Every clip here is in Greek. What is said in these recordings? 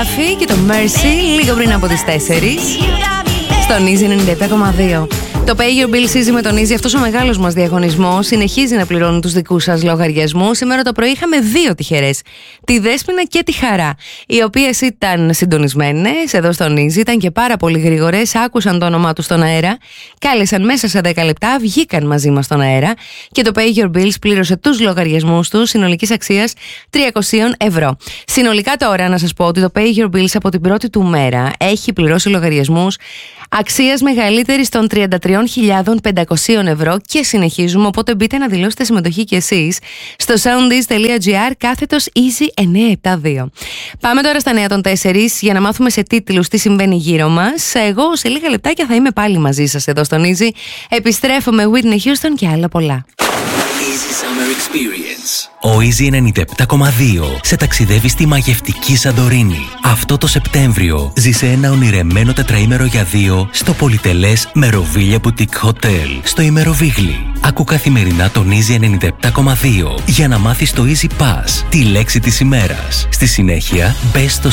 Duffy και το Mercy λίγο πριν από τις 4 στον Easy 97,2. Το Pay Your Bills Easy με τον Easy, αυτός ο μεγάλος μας διαγωνισμός, συνεχίζει να πληρώνει τους δικούς σας λογαριασμούς. Σήμερα το πρωί είχαμε 2 τυχερές, τη Δέσποινα και τη Χαρά, οι οποίες ήταν συντονισμένες εδώ στον Easy, ήταν και πάρα πολύ γρήγορες, άκουσαν το όνομά τους στον αέρα, κάλεσαν μέσα σε 10 λεπτά, βγήκαν μαζί μας στον αέρα και το Pay Your Bills πλήρωσε τους λογαριασμούς τους συνολικής αξίας 300 ευρώ. Συνολικά τώρα να σας πω ότι το Pay Your Bills από την πρώτη του μέρα έχει πληρώσει λογαριασμούς αξίας μεγαλύτερης των 33.500 ευρώ και συνεχίζουμε, οπότε μπείτε να δηλώσετε συμμετοχή κι εσείς στο soundease.gr/Easy 972. Πάμε τώρα στα νέα των 4 για να μάθουμε σε τίτλους τι συμβαίνει γύρω μας. Εγώ σε λίγα λεπτάκια θα είμαι πάλι μαζί σας εδώ στον Easy. Επιστρέφω με Whitney Houston και άλλα πολλά. Easy Summer Experience. Ο Easy 97,2 σε ταξιδεύει στη μαγευτική Σαντορίνη. Αυτό το Σεπτέμβριο ζήσε ένα ονειρεμένο τετραήμερο για 2 στο πολυτελές Meroviglia Boutique Hotel στο Ημεροβίγλι. Άκου καθημερινά τον Easy 97,2 για να μάθεις το Easy Pass, τη λέξη της ημέρας. Στη συνέχεια μπες στο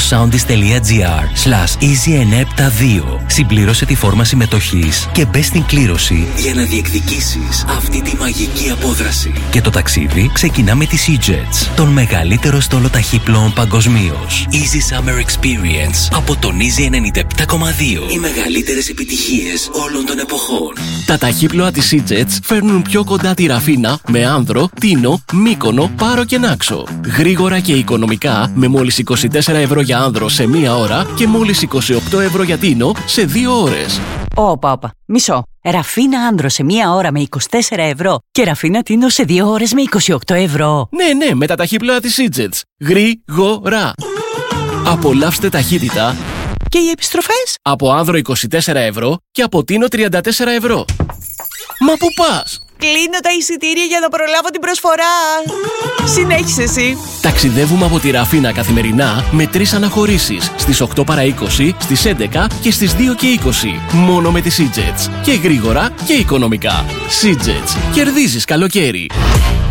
soundis.gr/Easy972. Συμπλήρωσε τη φόρμα συμμετοχής και μπες στην κλήρωση για να διεκδικήσεις αυτή τη μαγική απόδραση. Και το ταξίδι ξεκινά με τη SeaJets, τον μεγαλύτερο στόλο ταχύπλοων παγκοσμίως. Easy Summer Experience από τον Easy 97,2. Οι μεγαλύτερες επιτυχίες όλων των εποχών. Τα ταχύπλοα της SeaJets φέρνουν πιο κοντά τη Ραφίνα με Άνδρο, Τίνο, Μύκονο, Πάρο και Νάξο. Γρήγορα και οικονομικά με μόλις 24 ευρώ για Άνδρο σε 1 ώρα και μόλις 28 ευρώ για Τίνο σε 2 ώρες. Όπα, μισό. Ραφίνα Άνδρο σε 1 ώρα με 24 ευρώ και Ραφίνα Τίνο σε 2 ώρες με 28 ευρώ. Ναι, με τα ταχύπλοα της SeaJets. Γρήγορα. Απολαύστε ταχύτητα. Και οι επιστροφές? Από Άνδρο 24 ευρώ και από Τίνο 34 ευρώ. Μα πού πας? Κλείνω τα εισιτήρια για να προλάβω την προσφορά. Συνέχισε εσύ. Ταξιδεύουμε από τη Ραφίνα καθημερινά με 3 αναχωρήσεις στις 8 παρά 20, στις 11 και στις 2 και 20. Μόνο με τη SeaJets. Και γρήγορα και οικονομικά. SeaJets. Κερδίζεις καλοκαίρι.